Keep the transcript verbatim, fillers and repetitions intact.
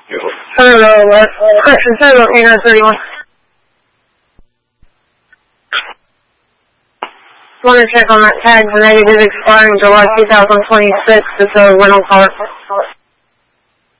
Hello, question zero eight nine thirty-one. Want to check on that tag. The negative expiring July two thousand twenty-six. It's a rental car.